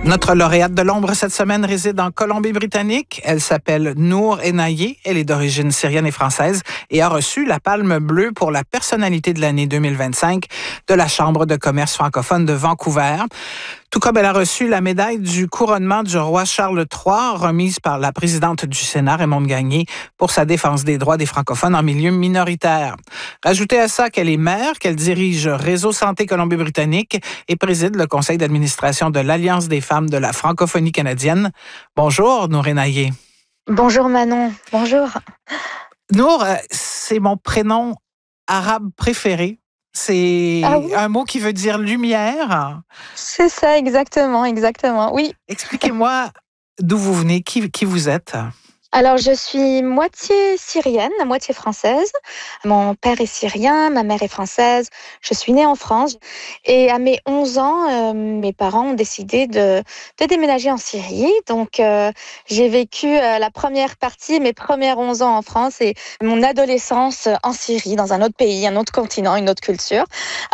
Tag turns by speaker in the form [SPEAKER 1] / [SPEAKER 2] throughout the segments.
[SPEAKER 1] Notre lauréate de l'ombre cette semaine réside en Colombie-Britannique. Elle s'appelle Nour Enaye. Elle est d'origine syrienne et française et a reçu la Palme bleue pour la personnalité de l'année 2025 de la Chambre de commerce francophone de Vancouver. Tout comme elle a reçu la médaille du couronnement du roi Charles III, remise par la présidente du Sénat, Raymonde Gagné, pour sa défense des droits des francophones en milieu minoritaire. Rajoutez à ça qu'elle est mère, qu'elle dirige Réseau Santé Colombie-Britannique et préside le conseil d'administration de l'Alliance des femmes de la francophonie canadienne. Bonjour, Nour Enaye.
[SPEAKER 2] Bonjour Manon, bonjour.
[SPEAKER 1] Nour, c'est mon prénom arabe préféré. C'est un mot qui veut dire lumière.
[SPEAKER 2] C'est ça, exactement, oui.
[SPEAKER 1] Expliquez-moi d'où vous venez, qui vous êtes.
[SPEAKER 2] Alors, je suis moitié syrienne, moitié française. Mon père est syrien, ma mère est française. Je suis née en France. Et à mes 11 ans, mes parents ont décidé de déménager en Syrie. Donc, j'ai vécu la première partie, mes premières 11 ans en France et mon adolescence en Syrie, dans un autre pays, un autre continent, une autre culture.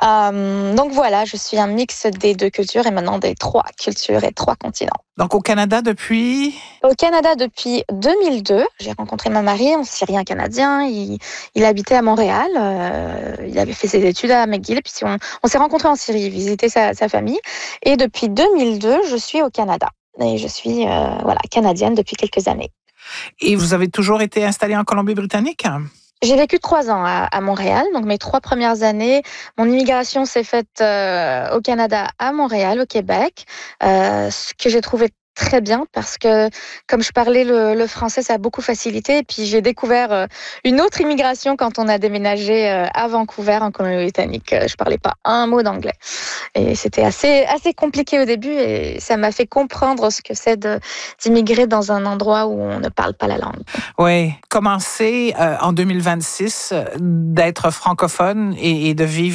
[SPEAKER 2] Donc voilà, je suis un mix des deux cultures et maintenant des trois cultures et trois continents.
[SPEAKER 1] Donc au Canada depuis?
[SPEAKER 2] Au Canada depuis 2002. J'ai rencontré mon mari, un Syrien canadien. Il habitait à Montréal. Il avait fait ses études à McGill. Puis on s'est rencontrés en Syrie, visiter sa famille. Et depuis 2002, je suis au Canada. Et je suis canadienne depuis quelques années.
[SPEAKER 1] Et vous avez toujours été installée en Colombie-Britannique?
[SPEAKER 2] J'ai vécu 3 ans à Montréal, donc mes 3 premières années. Mon immigration s'est faite au Canada, à Montréal, au Québec, ce que j'ai trouvé très bien parce que comme je parlais le français, ça a beaucoup facilité. Et puis j'ai découvert une autre immigration quand on a déménagé à Vancouver, en Colombie-Britannique. Je parlais pas un mot d'anglais. Et c'était assez compliqué au début et ça m'a fait comprendre ce que c'est d'immigrer dans un endroit où on ne parle pas la langue.
[SPEAKER 1] Oui, commencer en 2026 d'être francophone et de vivre